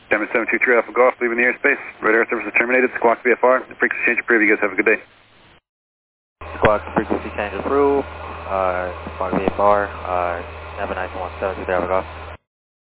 Diamond 723 Alpha Golf, leaving the airspace. Radar service is terminated. Squawk VFR. The frequency change approved. You guys have a good day. Squawk frequency change approved. Squawk VFR. Have a nice 173 Alpha Golf.